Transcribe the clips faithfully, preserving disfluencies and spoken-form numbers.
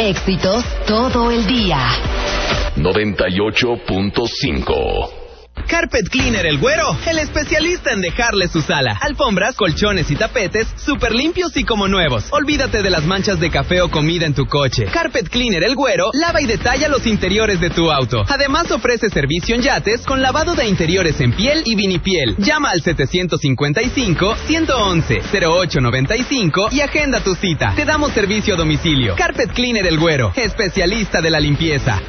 Éxitos todo el día. noventa y ocho punto cinco. Carpet Cleaner El Güero, el especialista en dejarle su sala. Alfombras, colchones y tapetes súper limpios y como nuevos. Olvídate de las manchas de café o comida en tu coche. Carpet Cleaner El Güero lava y detalla los interiores de tu auto. Además ofrece servicio en yates con lavado de interiores en piel y vinipiel. Llama al setecientos cincuenta y cinco, ciento once, cero ocho noventa y cinco y agenda tu cita. Te damos servicio a domicilio. Carpet Cleaner El Güero, especialista de la limpieza.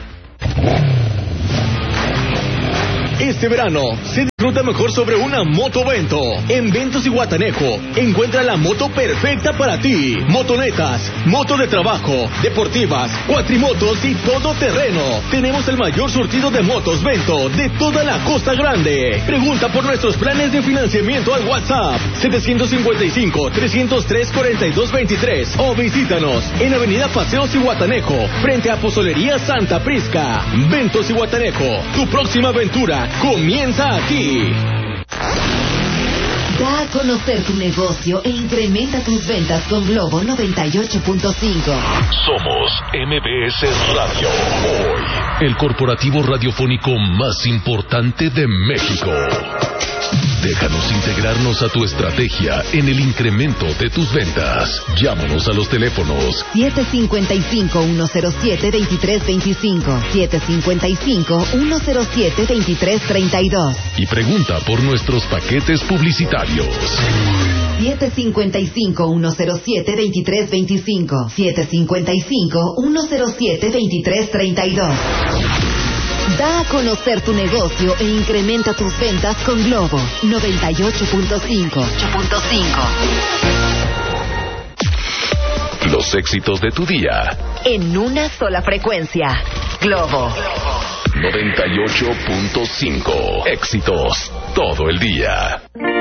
Este verano se disfruta mejor sobre una motovento. En Ventos y Guatanejo encuentra la moto perfecta para ti. Motonetas, moto de trabajo, deportivas, cuatrimotos y todo terreno. Tenemos el mayor surtido de motos Vento de toda la Costa Grande. Pregunta por nuestros planes de financiamiento al WhatsApp setecientos cincuenta y cinco, trescientos tres, cuarenta y dos veintitrés o visítanos en Avenida Paseos y Guatanejo frente a Pozolería Santa Prisca. Ventos y Guatanejo, tu próxima aventura comienza aquí. Da a conocer tu negocio e incrementa tus ventas con Globo noventa y ocho punto cinco. Somos M B S Radio. Hoy, el corporativo radiofónico más importante de México. Déjanos integrarnos a tu estrategia en el incremento de tus ventas. Llámanos a los teléfonos siete cinco cinco, uno cero siete, dos tres dos cinco, siete cinco cinco, uno cero siete, dos tres tres dos y pregunta por nuestros paquetes publicitarios. siete cinco cinco, uno cero siete, dos tres dos cinco, siete cinco cinco, uno cero siete, dos tres tres dos. Da a conocer tu negocio e incrementa tus ventas con Globo noventa y ocho punto cinco. Los éxitos de tu día en una sola frecuencia. Globo noventa y ocho punto cinco. Éxitos todo el día.